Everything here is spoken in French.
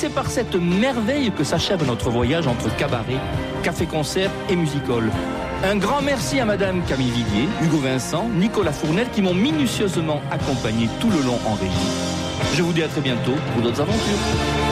c'est par cette merveille que s'achève notre voyage entre cabaret, café-concert et music-hall. Un grand merci à Madame Camille Villiers, Hugo Vincent, Nicolas Fournel qui m'ont minutieusement accompagné tout le long en régie. Je vous dis à très bientôt pour d'autres aventures.